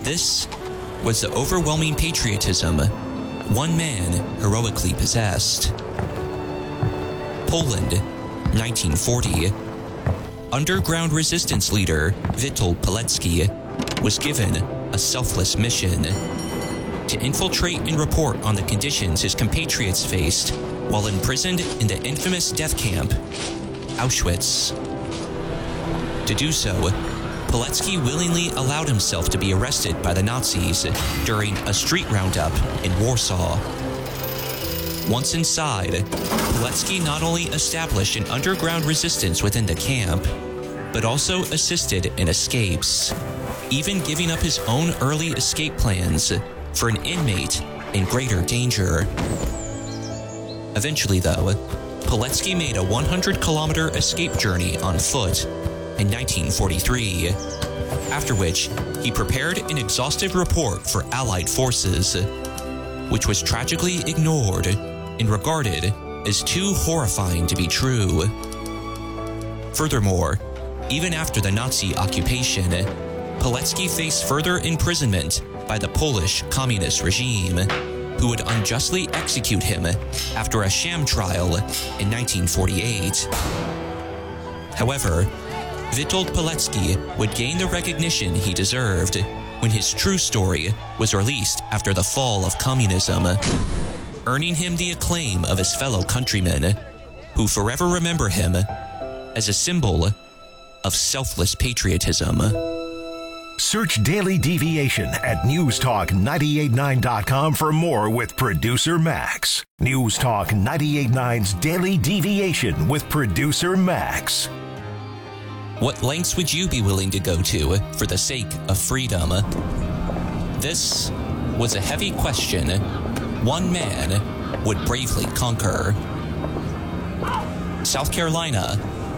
This was the overwhelming patriotism one man heroically possessed. Poland, 1940. Underground resistance leader Witold Pilecki was given a selfless mission to infiltrate and report on the conditions his compatriots faced while imprisoned in the infamous death camp, Auschwitz. To do so, Pilecki willingly allowed himself to be arrested by the Nazis during a street roundup in Warsaw. Once inside, Pilecki not only established an underground resistance within the camp, but also assisted in escapes, even giving up his own early escape plans for an inmate in greater danger. Eventually, though, Pilecki made a 100-kilometer escape journey on foot in 1943, after which he prepared an exhaustive report for Allied forces, which was tragically ignored and regarded as too horrifying to be true. Furthermore, even after the Nazi occupation, Pilecki faced further imprisonment by the Polish communist regime, who would unjustly execute him after a sham trial in 1948. However, Witold Pilecki would gain the recognition he deserved when his true story was released after the fall of communism, earning him the acclaim of his fellow countrymen, who forever remember him as a symbol of selfless patriotism. Search Daily Deviation at newstalk989.com for more with producer Max. Newstalk 98.9's Daily Deviation with producer Max. What lengths would you be willing to go to for the sake of freedom? This was a heavy question one man would bravely conquer. South Carolina,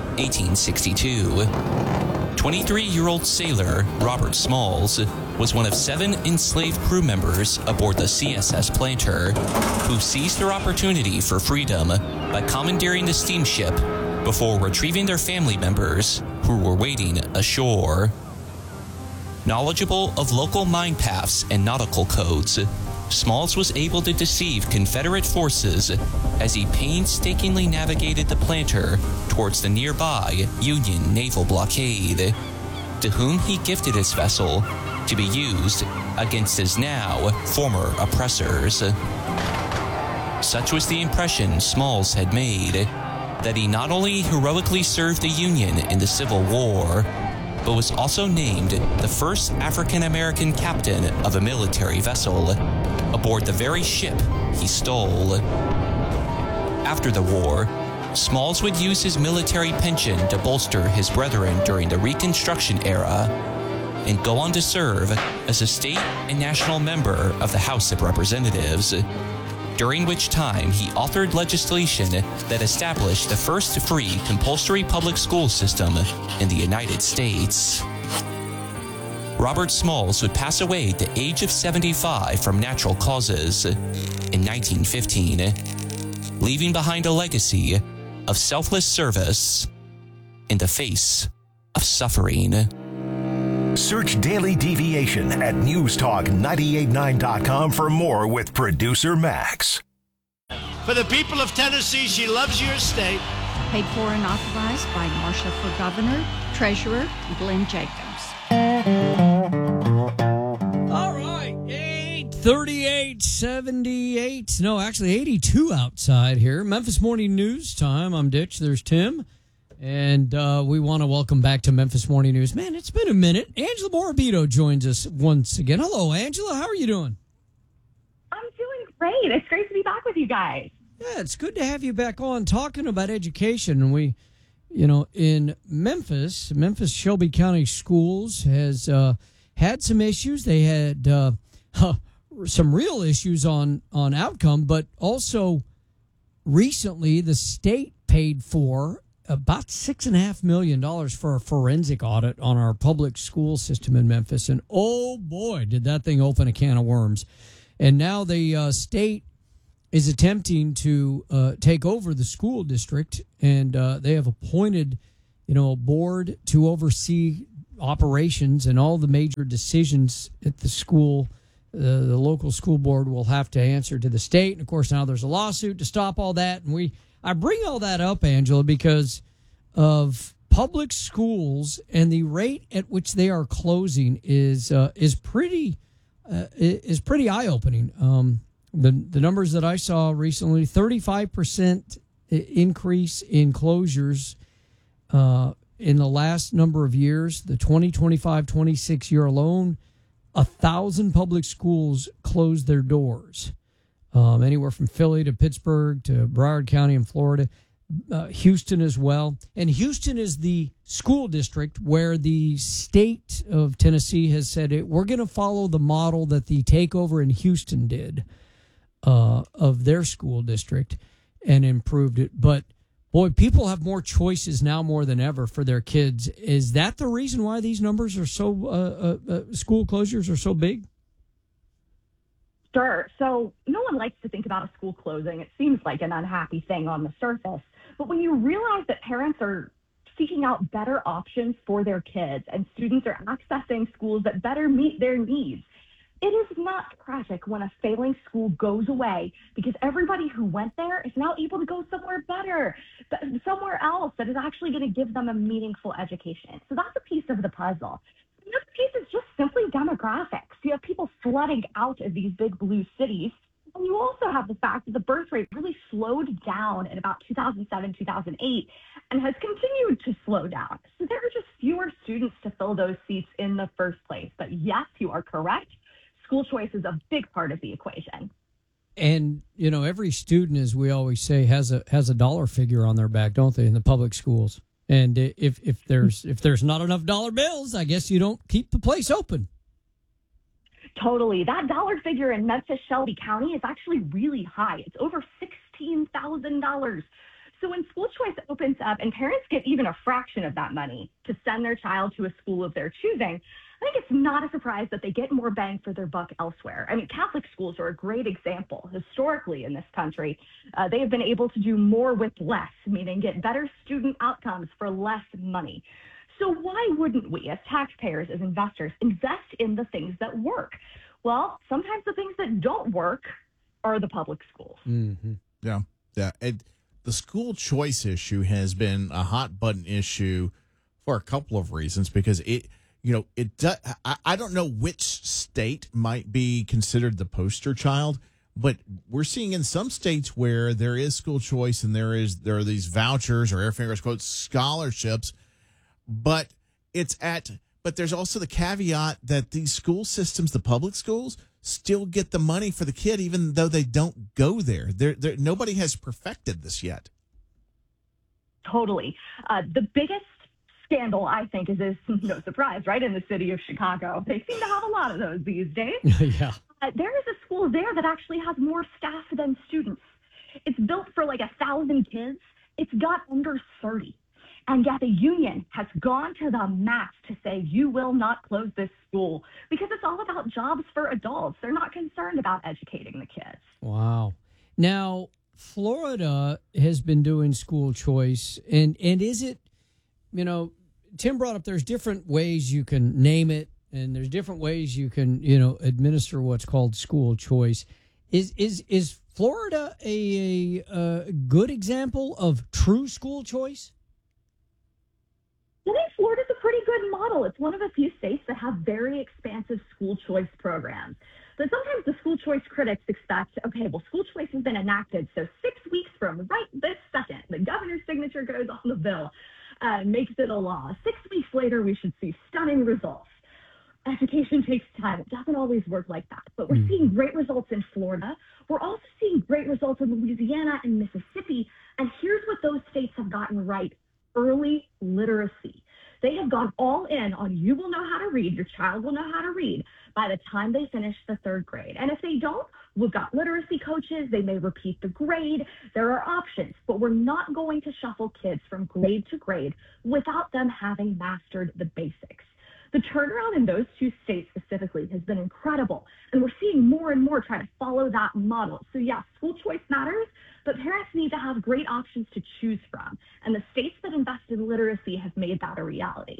1862. 23-year-old sailor Robert Smalls was one of 7 enslaved crew members aboard the CSS Planter, who seized their opportunity for freedom by commandeering the steamship before retrieving their family members who were waiting ashore. Knowledgeable of local mine paths and nautical codes, Smalls was able to deceive Confederate forces as he painstakingly navigated the Planter towards the nearby Union naval blockade, to whom he gifted his vessel to be used against his now former oppressors. Such was the impression Smalls had made that he not only heroically served the Union in the Civil War, but was also named the first African-American captain of a military vessel aboard the very ship he stole. After the war, Smalls would use his military pension to bolster his brethren during the Reconstruction era and go on to serve as a state and national member of the House of Representatives, during which time he authored legislation that established the first free compulsory public school system in the United States. Robert Smalls would pass away at the age of 75 from natural causes in 1915, leaving behind a legacy of selfless service in the face of suffering. Search Daily Deviation at newstalk989.com for more with producer Max. For the people of Tennessee, she loves your state. Paid for and authorized by Marsha for Governor, Treasurer Glenn Jacobs. All right, 8:38:78. No, actually 82 outside here. Memphis Morning News time. I'm Ditch. There's Tim. And we want to welcome back to Memphis Morning News. Man, it's been a minute. Angela Morabito joins us once again. Hello, Angela. How are you doing? I'm doing great. It's great to be back with you guys. Yeah, it's good to have you back on talking about education. And we, in Memphis Shelby County Schools has had some issues. They had some real issues on outcome, but also recently the state paid for about $6.5 million for a forensic audit on our public school system in Memphis. And oh boy, did that thing open a can of worms. And now the state is attempting to take over the school district, and they have appointed, a board to oversee operations and all the major decisions at the school, the local school board will have to answer to the state. And of course, now there's a lawsuit to stop all that. And I bring all that up, Angela, because of public schools and the rate at which they are closing is pretty eye-opening. The numbers that I saw recently, 35% increase in closures in the last number of years. The 2025-26 year alone, 1,000 public schools closed their doors, anywhere from Philly to Pittsburgh to Broward County in Florida. Houston as well. And Houston is the school district where the state of Tennessee has said we're going to follow the model that the takeover in Houston did of their school district and improved it. But, boy, people have more choices now more than ever for their kids. Is that the reason why these numbers are so school closures are so big? Sure. So no one likes to think about a school closing. It seems like an unhappy thing on the surface. But when you realize that parents are seeking out better options for their kids and students are accessing schools that better meet their needs, it is not tragic when a failing school goes away because everybody who went there is now able to go somewhere better, somewhere else that is actually going to give them a meaningful education. So that's a piece of the puzzle. Another piece is just simply demographics. You have people flooding out of these big blue cities. And you also have the fact that the birth rate really slowed down in about 2007, 2008, and has continued to slow down. So there are just fewer students to fill those seats in the first place. But yes, you are correct. School choice is a big part of the equation. And, every student, as we always say, has a dollar figure on their back, don't they, in the public schools? And if there's not enough dollar bills, I guess you don't keep the place open. Totally. That dollar figure in Memphis, Shelby County is actually really high. It's over $16,000. So when school choice opens up and parents get even a fraction of that money to send their child to a school of their choosing, I think it's not a surprise that they get more bang for their buck elsewhere. I mean, Catholic schools are a great example. Historically in this country, they have been able to do more with less, meaning get better student outcomes for less money. So why wouldn't we, as taxpayers, as investors, invest in the things that work? Well, sometimes the things that don't work are the public schools. Mm-hmm. Yeah. The school choice issue has been a hot button issue for a couple of reasons because I don't know which state might be considered the poster child, but we're seeing in some states where there is school choice and there are these vouchers or air fingers quote scholarships. But there's also the caveat that these school systems, the public schools, still get the money for the kid, even though they don't go there. Nobody has perfected this yet. Totally. The biggest scandal, I think, is no surprise, right, in the city of Chicago. They seem to have a lot of those these days. Yeah. There is a school there that actually has more staff than students. It's built for like 1,000 kids. It's got under 30. And yet the union has gone to the mat to say, you will not close this school because it's all about jobs for adults. They're not concerned about educating the kids. Wow. Now, Florida has been doing school choice. And is it, Tim brought up there's different ways you can name it and there's different ways you can, administer what's called school choice. Is Florida a good example of true school choice? I think Florida's a pretty good model. It's one of a few states that have very expansive school choice programs. But sometimes the school choice critics expect, okay, well, school choice has been enacted, so 6 weeks from right this second, the governor's signature goes on the bill, makes it a law. 6 weeks later, we should see stunning results. Education takes time. It doesn't always work like that. But we're seeing great results in Florida. We're also seeing great results in Louisiana and Mississippi. And here's what those states have gotten right. Early literacy. They have gone all in on you will know how to read, your child will know how to read by the time they finish the third grade. And if they don't, we've got literacy coaches. They may repeat the grade. There are options, but we're not going to shuffle kids from grade to grade without them having mastered the basics. The turnaround in those two states specifically has been incredible, and we're seeing more and more try to follow that model. So yeah, school choice matters, but parents need to have great options to choose from, and the states that invest in literacy have made that a reality.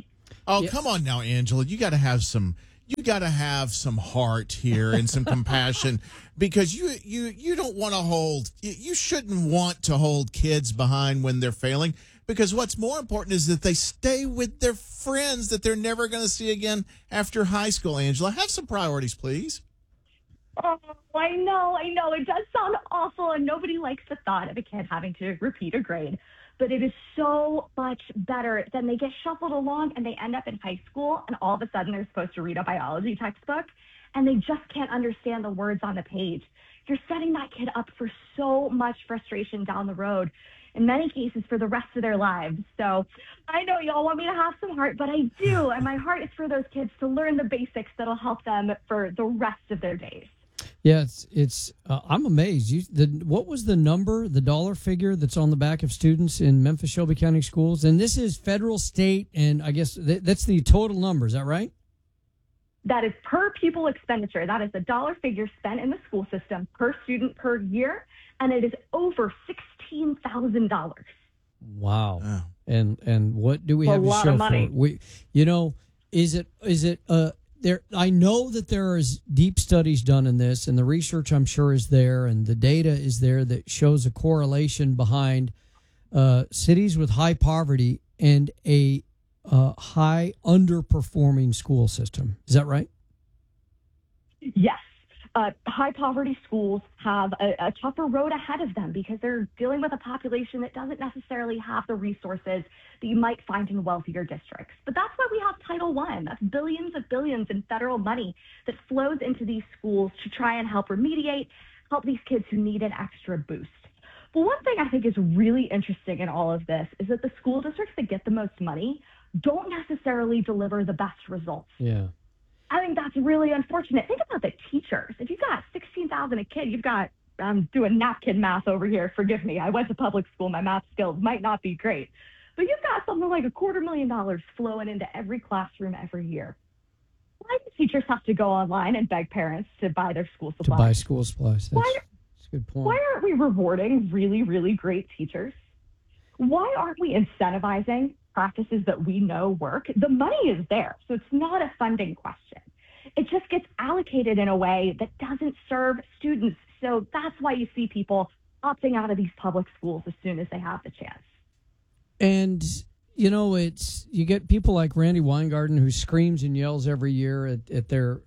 Oh, Yeah. come on now, Angela. You got to have some. You got to have some heart here and some compassion, because you don't want to hold. You shouldn't want to hold kids behind when they're failing. Because what's more important is that they stay with their friends that they're never going to see again after high school. Angela, have some priorities, please. Oh, I know. It does sound awful, and nobody likes the thought of a kid having to repeat a grade. But it is so much better than they get shuffled along and they end up in high school, and all of a sudden they're supposed to read a biology textbook, and they just can't understand the words on the page. You're setting that kid up for so much frustration down the road, in many cases for the rest of their lives. So I know y'all want me to have some heart, but I do. And my heart is for those kids to learn the basics that'll help them for the rest of their days. Yeah, it's. I'm amazed. What was the number, the dollar figure that's on the back of students in Memphis Shelby County schools? And this is federal, state, and I guess that's the total number. Is that right? That is per pupil expenditure. That is the dollar figure spent in the school system per student per year, and it is over $16,000. Wow. Oh. And what do we have to lot show of money. for it? Is it there? I know that there is deep studies done in this, and the research I'm sure is there, and the data is there that shows a correlation behind cities with high poverty and a high underperforming school system. Is that right? Yes. High poverty schools have a tougher road ahead of them because they're dealing with a population that doesn't necessarily have the resources that you might find in wealthier districts. But that's why we have Title I. That's billions of billions in federal money that flows into these schools to try and help remediate, help these kids who need an extra boost. But one thing I think is really interesting in all of this is that the school districts that get the most money don't necessarily deliver the best results. Yeah. I think that's really unfortunate. Think about the teachers. If you've got $16,000 a kid, you've got, I'm doing napkin math over here. Forgive me. I went to public school. My math skills might not be great. But you've got something like $250,000 flowing into every classroom every year. Why do teachers have to go online and beg parents to buy their school supplies? To buy school supplies. That's a good point. Why aren't we rewarding really, really great teachers? Why aren't we incentivizing practices that we know work? The money is there, so it's not a funding question. It just gets allocated in a way that doesn't serve students. So that's why you see people opting out of these public schools as soon as they have the chance. And you get people like Randy Weingarten who screams and yells every year at their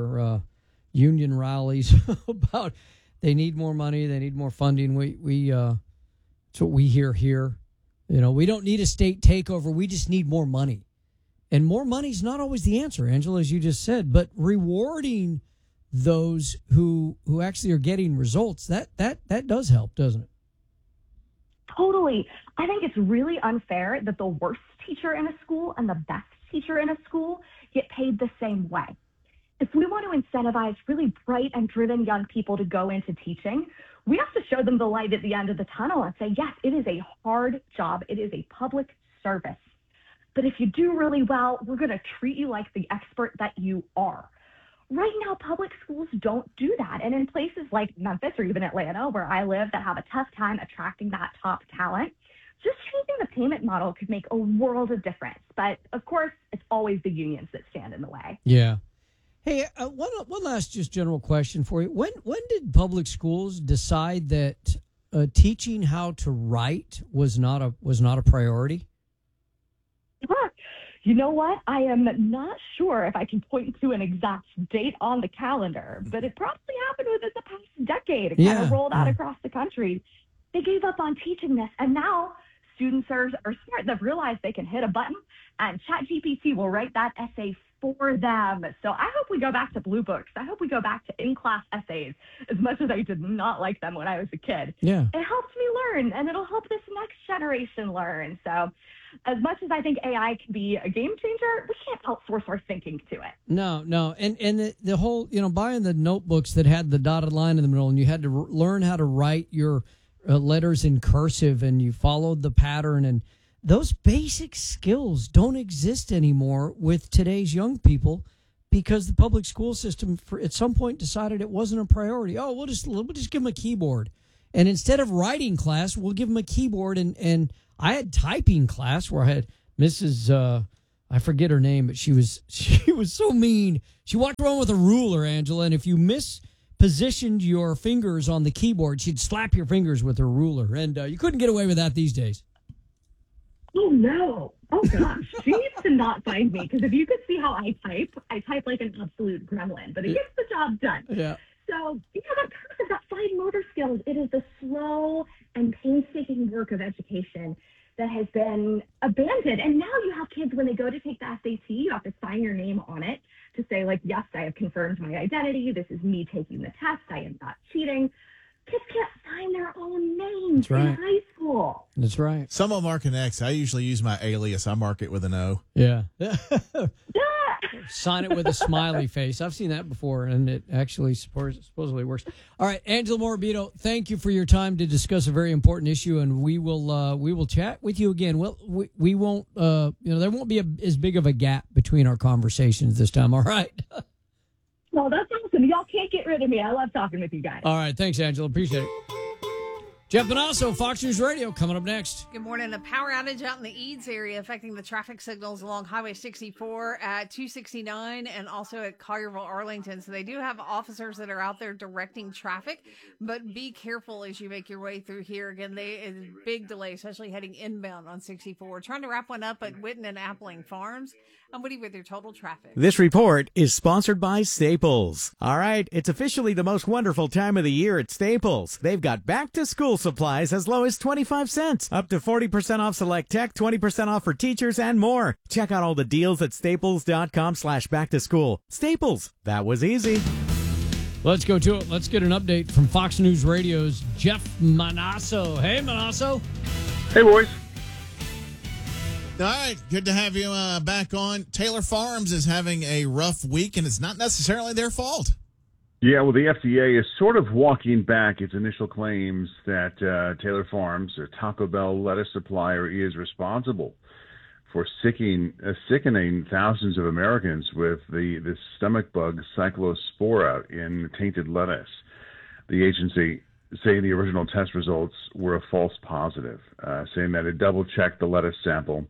union rallies about they need more money, they need more funding. That's what we hear here. We don't need a state takeover. We just need more money. And more money is not always the answer, Angela, as you just said. But rewarding those who actually are getting results, that does help, doesn't it? Totally. I think it's really unfair that the worst teacher in a school and the best teacher in a school get paid the same way. If we want to incentivize really bright and driven young people to go into teaching, we have to show them the light at the end of the tunnel and say, yes, it is a hard job. It is a public service. But if you do really well, we're going to treat you like the expert that you are. Right now, public schools don't do that. And in places like Memphis or even Atlanta, where I live, that have a tough time attracting that top talent, just changing the payment model could make a world of difference. But of course, it's always the unions that stand in the way. Yeah. Hey, one last just general question for you. When did public schools decide that teaching how to write was not a priority? You know what? I am not sure if I can point to an exact date on the calendar, but it probably happened within the past decade. It kind of rolled out across the country. They gave up on teaching this, and now students are smart. They've realized they can hit a button, and ChatGPT will write that essay for them. So I hope we go back to blue books. I hope we go back to in-class essays, as much as I did not like them when I was a kid. Yeah. It helps me learn, and it'll help this next generation learn. So as much as I think AI can be a game changer, we can't outsource our thinking to it. No. And the whole, buying the notebooks that had the dotted line in the middle, and you had to learn how to write your letters in cursive, and you followed the pattern, and those basic skills don't exist anymore with today's young people because the public school system at some point decided it wasn't a priority. Oh, we'll just give them a keyboard. And instead of writing class, we'll give them a keyboard. And I had typing class where I had Mrs. I forget her name, but she was so mean. She walked around with a ruler, Angela, and if you mispositioned your fingers on the keyboard, she'd slap your fingers with her ruler, and you couldn't get away with that these days. Oh, no. Oh, gosh. She needs to not find me, because if you could see how I type like an absolute gremlin, but it gets the job done. Yeah. So, that fine motor skills, it is the slow and painstaking work of education that has been abandoned. And now you have kids, when they go to take the SAT, you have to sign your name on it to say, like, yes, I have confirmed my identity. This is me taking the test. I am not cheating. Kids can't sign their own names in high school. That's right. Some of them mark an X. I usually use my alias. I mark it with an O. Yeah. Sign it with a smiley face. I've seen that before, and it actually supposedly works. All right, Angela Morabito, thank you for your time to discuss a very important issue, and we will chat with you again. Well, we won't. There won't be as big of a gap between our conversations this time. All right. Well, that's awesome. Y'all can't get rid of me. I love talking with you guys. All right, thanks, Angela. Appreciate it. Jeff Manasso, Fox News Radio, coming up next. Good morning. A power outage out in the Eads area affecting the traffic signals along Highway 64 at 269 and also at Collierville, Arlington. So they do have officers that are out there directing traffic, but be careful as you make your way through here. Again, it's a big delay, especially heading inbound on 64. Trying to wrap one up at Witten and Appling Farms. I'm Woody with your total traffic. This report is sponsored by Staples. All right, it's officially the most wonderful time of the year at Staples. They've got back-to-school supplies as low as 25 cents, up to 40% off select tech, 20% off for teachers, and more. Check out all the deals at staples.com/back-to-school. Staples, that was easy. Let's go to it. Let's get an update from Fox News Radio's Jeff Manasso. Hey, Manasso. Hey, boys. All right, good to have you back on. Taylor Farms is having a rough week, and it's not necessarily their fault. Yeah, well, the FDA is sort of walking back its initial claims that Taylor Farms, a Taco Bell lettuce supplier, is responsible for sickening thousands of Americans with the stomach bug Cyclospora in tainted lettuce. The agency saying the original test results were a false positive, saying that it double-checked the lettuce sample,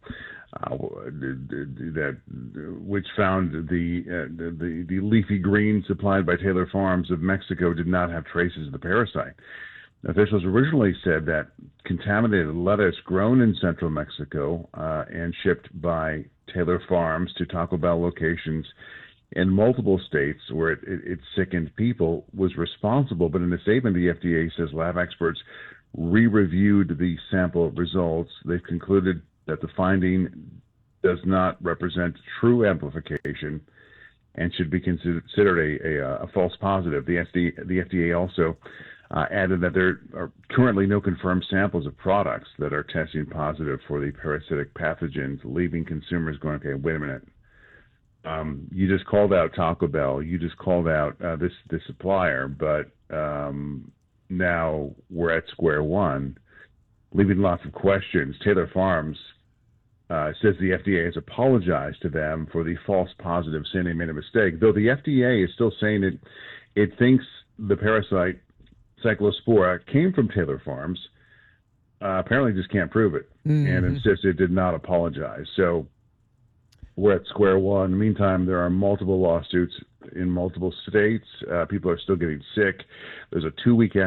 which found the leafy green supplied by Taylor Farms of Mexico did not have traces of the parasite. Officials originally said that contaminated lettuce grown in central Mexico and shipped by Taylor Farms to Taco Bell locations in multiple states where it sickened people was responsible. But in a statement, the FDA says lab experts re-reviewed the sample results. They've concluded that the finding does not represent true amplification and should be considered a false positive. The FDA also added that there are currently no confirmed samples of products that are testing positive for the parasitic pathogens, leaving consumers going, okay, wait a minute. You just called out Taco Bell. You just called out this supplier, but now we're at square one, leaving lots of questions. Taylor Farms says the FDA has apologized to them for the false positive, saying they made a mistake, though the FDA is still saying it thinks the parasite Cyclospora came from Taylor Farms. Apparently just can't prove it, and insists it did not apologize. So we're at square one. In the meantime, there are multiple lawsuits in multiple states. People are still getting sick. There's a 2-week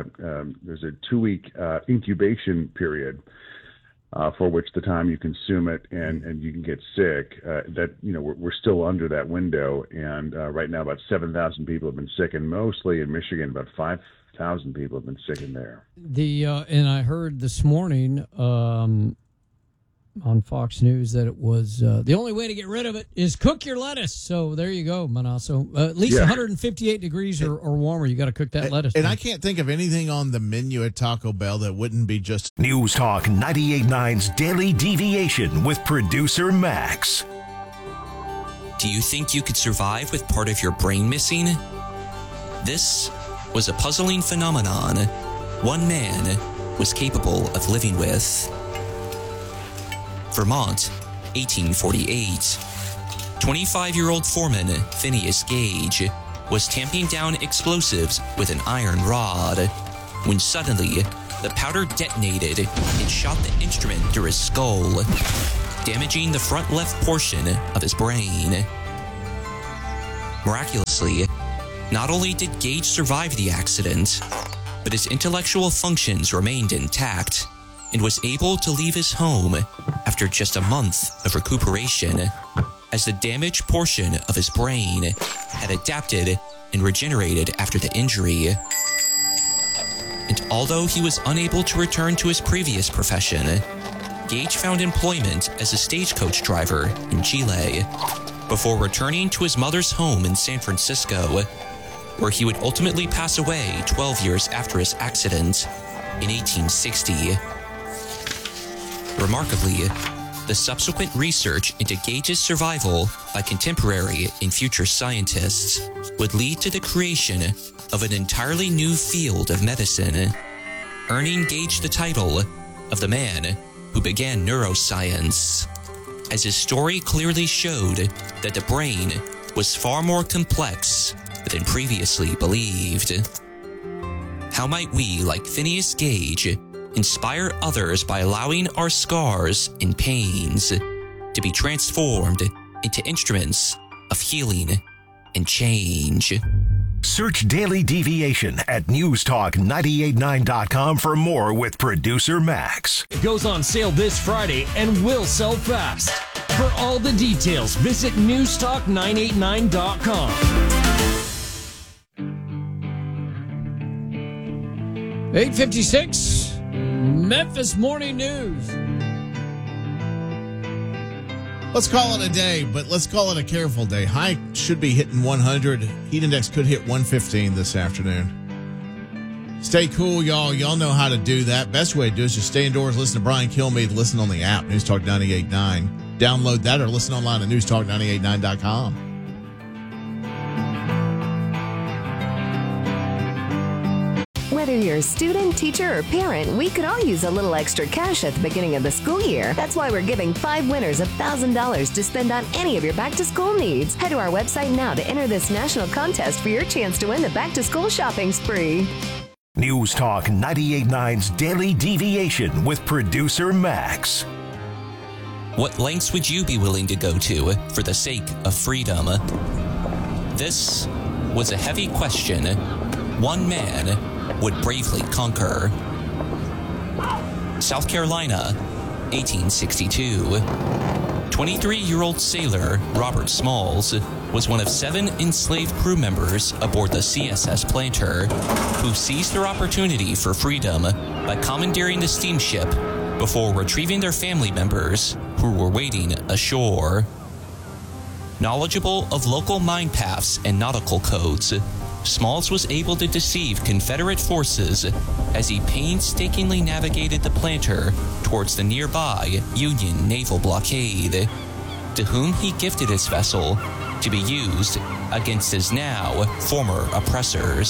incubation period for which the time you consume it and you can get sick. We're still under that window, and right now about 7,000 people have been sick, and mostly in Michigan, about 5,000 people have been sick in there. And I heard this morning on Fox News that it was the only way to get rid of it is cook your lettuce. So there you go, Manasso. At least 158 degrees or warmer. You got to cook that lettuce. And I can't think of anything on the menu at Taco Bell that wouldn't be just News Talk 98.9's Daily Deviation with producer Max. Do you think you could survive with part of your brain missing? This was a puzzling phenomenon one man was capable of living with. Vermont, 1848. 25-year-old foreman Phineas Gage was tamping down explosives with an iron rod when suddenly the powder detonated and shot the instrument through his skull. damaging the front left portion of his brain. Miraculously, not only did Gage survive the accident, but his intellectual functions remained intact and was able to leave his home after just a month of recuperation, as the damaged portion of his brain had adapted and regenerated after the injury. And although he was unable to return to his previous profession, Gage found employment as a stagecoach driver in Chile before returning to his mother's home in San Francisco, where he would ultimately pass away 12 years after his accident in 1860. Remarkably, the subsequent research into Gage's survival by contemporary and future scientists would lead to the creation of an entirely new field of medicine, earning Gage the title of the man who began neuroscience, as his story clearly showed that the brain was far more complex than previously believed. How might we, like Phineas Gage, inspire others by allowing our scars and pains to be transformed into instruments of healing and change? Search Daily Deviation at newstalk989.com for more with producer Max. It goes on sale this Friday and will sell fast. For all the details, visit newstalk989.com. 8:56, Memphis Morning News. Let's call it a day, but let's call it a careful day. High should be hitting 100. Heat index could hit 115 this afternoon. Stay cool, y'all. Y'all know how to do that. Best way to do it is just stay indoors, listen to Brian Kilmeade, listen on the app, News Talk 98.9. Download that or listen online at newstalk989.com. Whether you're a student, teacher, or parent, we could all use a little extra cash at the beginning of the school year. That's why we're giving 5 winners $1,000 to spend on any of your back-to-school needs. Head to our website now to enter this national contest for your chance to win the back-to-school shopping spree. News Talk 98.9's Daily Deviation with producer Max. What lengths would you be willing to go to for the sake of freedom? This was a heavy question one man would bravely conquer. South Carolina, 1862. 23-year-old sailor Robert Smalls was one of 7 enslaved crew members aboard the CSS Planter who seized their opportunity for freedom by commandeering the steamship before retrieving their family members who were waiting ashore. Knowledgeable of local mine paths and nautical codes, Smalls was able to deceive Confederate forces as he painstakingly navigated the Planter towards the nearby Union naval blockade, to whom he gifted his vessel to be used against his now former oppressors.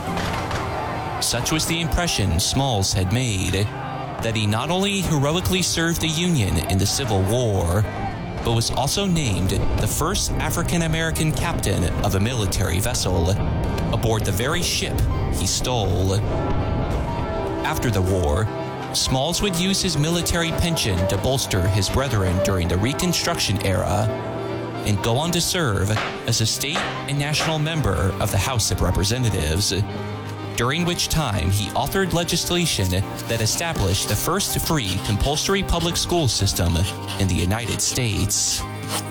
Such was the impression Smalls had made that he not only heroically served the Union in the Civil War, but was also named the first African-American captain of a military vessel aboard the very ship he stole. After the war, Smalls would use his military pension to bolster his brethren during the Reconstruction era and go on to serve as a state and national member of the House of Representatives, during which time he authored legislation that established the first free compulsory public school system in the United States.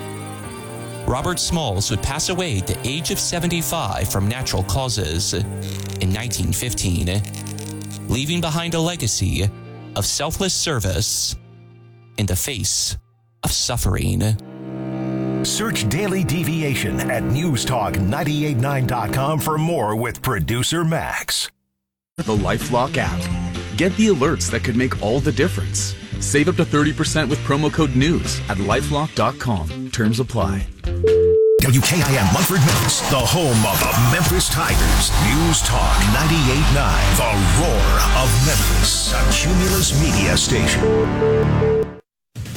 Robert Smalls would pass away at the age of 75 from natural causes in 1915, leaving behind a legacy of selfless service in the face of suffering. Search Daily Deviation at newstalk989.com for more with producer Max. The LifeLock app. Get the alerts that could make all the difference. Save up to 30% with promo code NEWS at lifelock.com. Terms apply. WKIM Munford, Memphis, the home of the Memphis Tigers. News Talk 98.9, the roar of Memphis, a Cumulus Media station.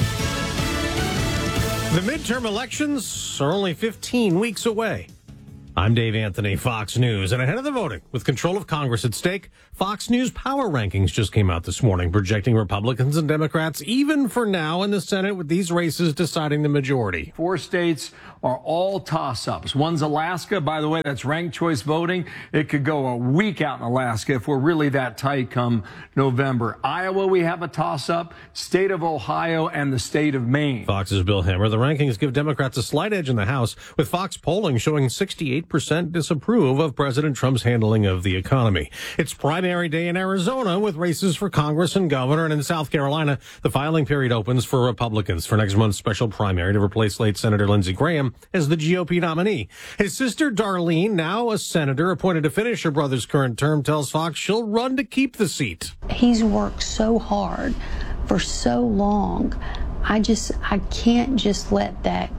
The midterm elections are only 15 weeks away. I'm Dave Anthony, Fox News. And ahead of the voting, with control of Congress at stake, Fox News Power Rankings just came out this morning, projecting Republicans and Democrats even for now in the Senate, with these races deciding the majority. 4 states are all toss-ups. One's Alaska, by the way, that's ranked choice voting. It could go a week out in Alaska if we're really that tight come November. Iowa, we have a toss-up, state of Ohio, and the state of Maine. Fox's Bill Hammer. The rankings give Democrats a slight edge in the House, with Fox polling showing 68% disapprove of President Trump's handling of the economy. It's primary day in Arizona with races for Congress and governor, and in South Carolina, the filing period opens for Republicans for next month's special primary to replace late Senator Lindsey Graham as the GOP nominee. His sister Darlene, now a senator appointed to finish her brother's current term, tells Fox she'll run to keep the seat. He's worked so hard for so long. I can't just let that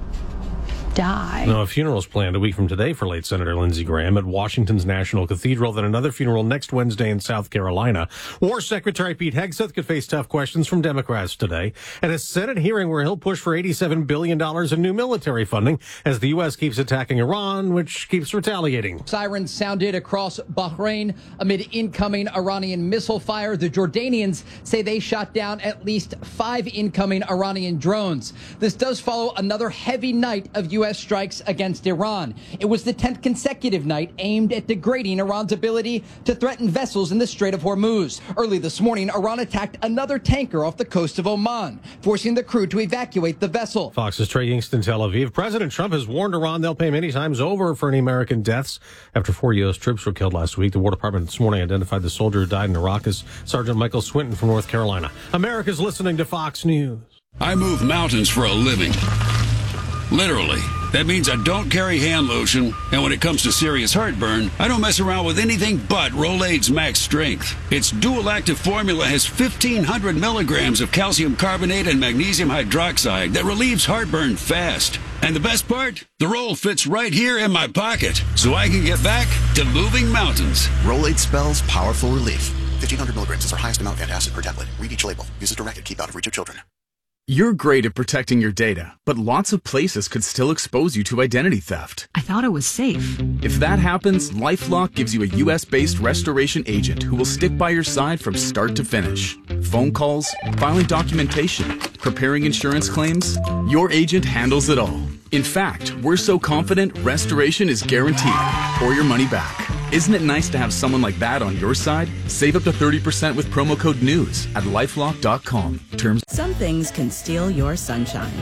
die. Now, a funeral is planned a week from today for late Senator Lindsey Graham at Washington's National Cathedral, then another funeral next Wednesday in South Carolina. War Secretary Pete Hegseth could face tough questions from Democrats today at a Senate hearing where he'll push for $87 billion in new military funding as the U.S. keeps attacking Iran, which keeps retaliating. Sirens sounded across Bahrain amid incoming Iranian missile fire. The Jordanians say they shot down at least 5 incoming Iranian drones. This does follow another heavy night of U.S. strikes against Iran. It was the 10th consecutive night aimed at degrading Iran's ability to threaten vessels in the Strait of Hormuz. Early this morning, Iran attacked another tanker off the coast of Oman, forcing the crew to evacuate the vessel. Fox's Trey Yingst in Tel Aviv. President Trump has warned Iran they'll pay many times over for any American deaths after 4 U.S. troops were killed last week. The War Department this morning identified the soldier who died in Iraq as Sergeant Michael Swinton from North Carolina. America's listening to Fox News. I move mountains for a living. Literally. That means I don't carry hand lotion, and when it comes to serious heartburn, I don't mess around with anything but Rolaids Max Strength. Its dual-active formula has 1,500 milligrams of calcium carbonate and magnesium hydroxide that relieves heartburn fast. And the best part? The roll fits right here in my pocket, so I can get back to moving mountains. Rolaids spells powerful relief. 1,500 milligrams is our highest amount of antacid per tablet. Read each label. Use as directed. Keep out of reach of children. You're great at protecting your data, but lots of places could still expose you to identity theft. I thought it was safe. If that happens, LifeLock gives you a U.S.-based restoration agent who will stick by your side from start to finish. Phone calls, filing documentation, preparing insurance claims, your agent handles it all. In fact, we're so confident restoration is guaranteed or your money back. Isn't it nice to have someone like that on your side? Save up to 30% with promo code NEWS at LifeLock.com. Terms. Some things can steal your sunshine.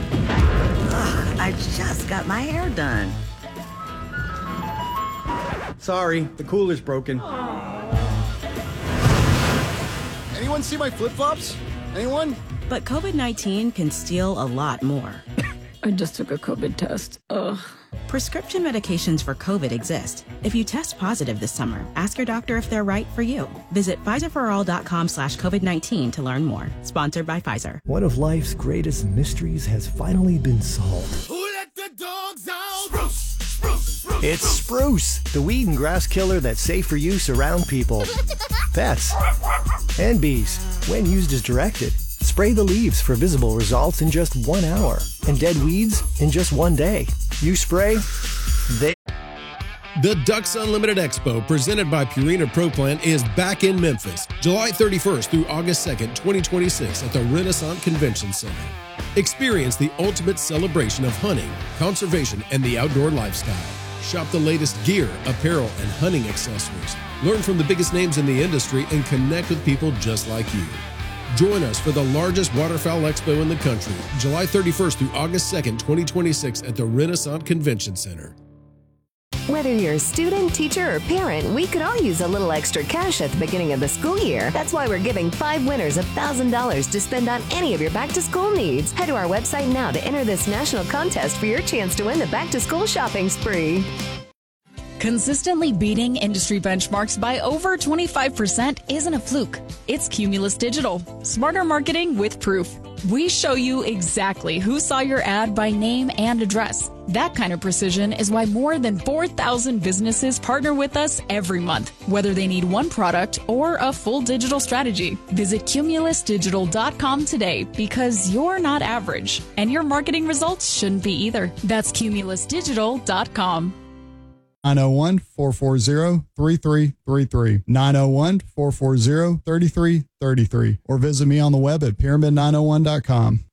Ugh, I just got my hair done. Sorry, the cooler's broken. Anyone see my flip-flops? Anyone? But COVID-19 can steal a lot more. I just took a COVID test. Ugh. Prescription medications for COVID exist. If you test positive this summer, ask your doctor if they're right for you. Visit PfizerForAll.com/COVID-19 to learn more. Sponsored by Pfizer. One of life's greatest mysteries has finally been solved. Who let the dogs out? Spruce. It's Spruce, the weed and grass killer that's safe for use around people, pets, and bees when used as directed. Spray the leaves for visible results in just 1 hour and dead weeds in just 1 day. You spray, they... The Ducks Unlimited Expo, presented by Purina Pro Plan, is back in Memphis, July 31st through August 2nd, 2026 at the Renaissance Convention Center. Experience the ultimate celebration of hunting, conservation, and the outdoor lifestyle. Shop the latest gear, apparel, and hunting accessories. Learn from the biggest names in the industry and connect with people just like you. Join us for the largest waterfowl expo in the country, July 31st through August 2nd, 2026 at the Renaissance Convention Center. Whether you're a student, teacher, or parent, we could all use a little extra cash at the beginning of the school year. That's why we're giving 5 winners $1,000 to spend on any of your back-to-school needs. Head to our website now to enter this national contest for your chance to win the back-to-school shopping spree. Consistently beating industry benchmarks by over 25% isn't a fluke. It's Cumulus Digital. Smarter marketing with proof. We show you exactly who saw your ad by name and address. That kind of precision is why more than 4,000 businesses partner with us every month, whether they need one product or a full digital strategy. Visit cumulusdigital.com today because you're not average, and your marketing results shouldn't be either. That's cumulusdigital.com. 901-440-3333. 901-440-3333. Or visit me on the web at pyramid901.com.